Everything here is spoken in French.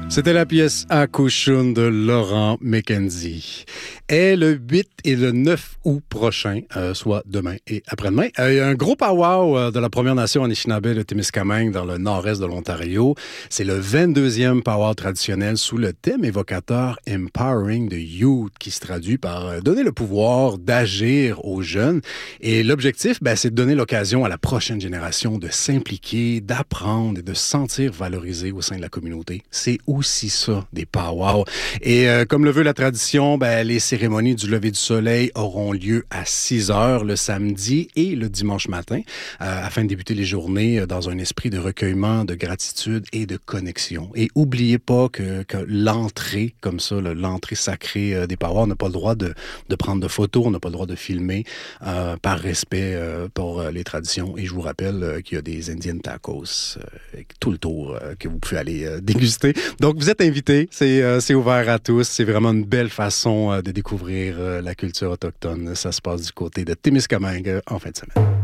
C'était la pièce Akushun de Laurent McKenzie. Et le 8 et le 9 août prochain, soit demain et après-demain, il y a un gros powwow de la Première Nation Anishinaabe de Témiscamingue dans le nord-est de l'Ontario. C'est le 22e powwow traditionnel sous le thème évocateur Empowering the Youth, qui se traduit par donner le pouvoir d'agir aux jeunes. Et l'objectif, c'est de donner l'occasion à la prochaine génération de s'impliquer, d'apprendre et de se sentir valorisé au sein de la communauté. C'est aussi ça, des powwows. Et comme le veut la tradition, les cérémonies du lever du soleil auront lieu à 6 heures le samedi et le dimanche matin, afin de débuter les journées dans un esprit de recueillement, de gratitude et de connexion. Et oubliez pas que l'entrée, comme ça, l'entrée sacrée des powwows, on n'a pas le droit de prendre de photos, on n'a pas le droit de filmer, par respect pour les traditions. Et je vous rappelle qu'il y a des Indian tacos tout le tour que vous pouvez aller déguster. Donc, vous êtes invités, c'est ouvert à tous. C'est vraiment une belle façon de découvrir la culture autochtone. Ça se passe du côté de Témiscamingue en fin de semaine.